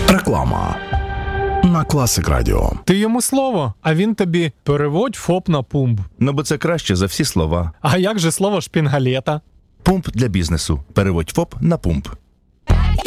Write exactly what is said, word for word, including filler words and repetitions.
Реклама на Класик Радіо. Ти йому слово, а він тобі переводь ФОП на пумп. Ну, бо це краще за всі слова. А як же слово шпінгалета? Пумп для бізнесу. Переводь ФОП на пумп.